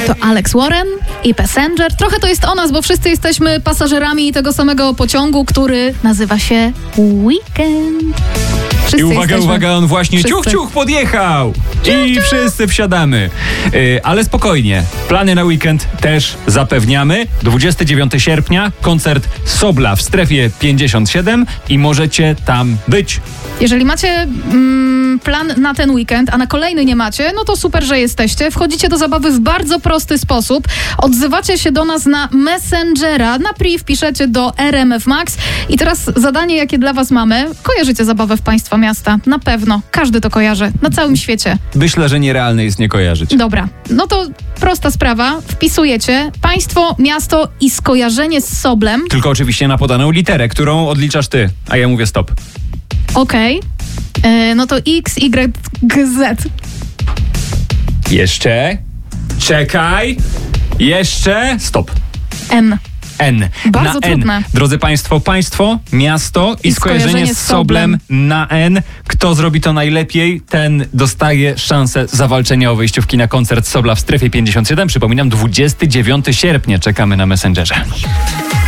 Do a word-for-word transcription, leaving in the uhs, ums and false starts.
To Alex Warren i Passenger. Trochę to jest o nas, bo wszyscy jesteśmy pasażerami tego samego pociągu, który nazywa się Weekend. Wszyscy I uwaga, jesteśmy... uwaga, on właśnie wszyscy. ciuch, ciuch podjechał. Ciuch, I ciuch. wszyscy wsiadamy. Yy, ale spokojnie, plany na weekend też zapewniamy. dwudziestego dziewiątego sierpnia koncert Sobla w strefie pięćdziesiąt siedem i możecie tam być. Jeżeli macie mm, plan na ten weekend, a na kolejny nie macie, no to super, że jesteście. Wchodzicie do zabawy w bardzo prosty sposób. Odzywacie się do nas na Messengera, na priv piszecie do R M F Max i teraz zadanie, jakie dla was mamy. Kojarzycie zabawę w państwa miasta? Na pewno. Każdy to kojarzy. Na całym świecie. Myślę, że nierealne jest nie kojarzyć. Dobra. No to prosta sprawa. Wpisujecie państwo, miasto i skojarzenie z Soblem. Tylko oczywiście na podaną literę, którą odliczasz ty, a ja mówię stop. Okej. Okay. Yy, no to X, Y, G, Z. Jeszcze. Czekaj. Jeszcze. Stop. M. N. Bardzo na trudne. N. Drodzy Państwo, państwo, miasto i, I skojarzenie, skojarzenie z z Soblem Soblem. na N. Kto zrobi to najlepiej, ten dostaje szansę zawalczenia o wejściówki na koncert Sobla w strefie pięćdziesiąt siedem. Przypominam, dwudziestego dziewiątego sierpnia czekamy na Messengerze.